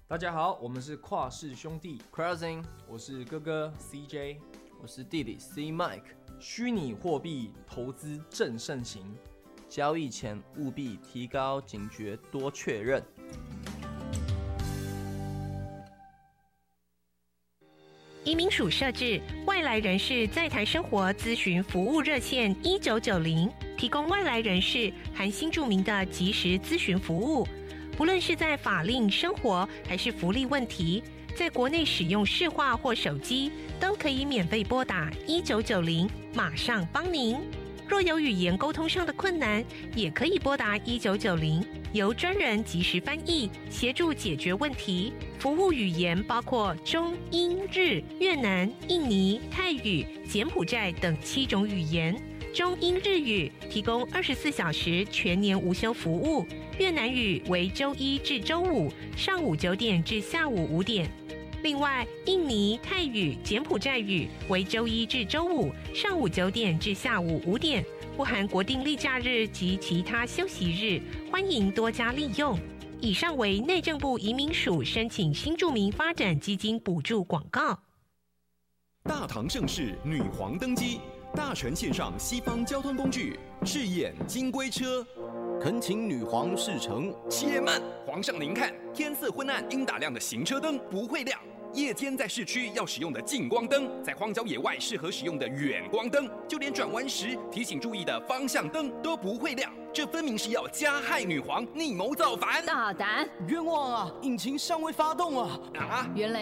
大家好，我们是跨世兄弟 Crossing， 我是哥哥 CJ， 我是弟弟 C Mike。 虚拟货币投资正盛行， 交易前务必提高警觉，多确认。 移民署设置外来人士在台生活咨询服务热线1990，提供外来人士含新住民的即时咨询服务。不论是在法令、生活还是福利问题，在国内使用市话或手机，都可以免费拨打1990，马上帮您。若有语言沟通上的困难，也可以拨打1990，由专人即时翻译，协助解决问题。服务语言包括中、英、日、越南、印尼、泰语、柬埔寨等7种语言。中英日语提供24小时全年无休服务，越南语为周一至周五上午9点至下午5点。另外，印尼、泰语、柬埔寨语为周一至周五上午9点至下午5点，不含国定例假日及其他休息日，欢迎多加利用。以上为内政部移民署申请新住民发展基金补助广告。 大唐盛世女皇登基，大权献上西方交通工具，赤焰金龟车。 恳请女皇侍乘。 且慢，皇上您看，天色昏暗应打亮的行车灯不会亮，夜间在市区要使用的近光灯，在荒郊野外适合使用的远光灯，就连转弯时提醒注意的方向灯都不会亮，这分明是要加害女皇，逆谋造反。 大胆！ 冤枉啊！引擎尚未发动啊！ 原来